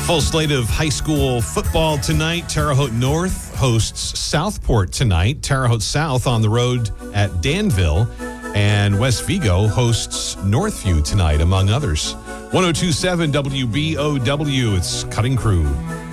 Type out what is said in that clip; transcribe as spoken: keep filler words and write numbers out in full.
Full slate of high school football tonight. Terre Haute North hosts Southport tonight. Terre Haute South on the road at Danville. And West Vigo hosts Northview tonight, among others. one oh two point seven W B O W, it's Cutting Crew.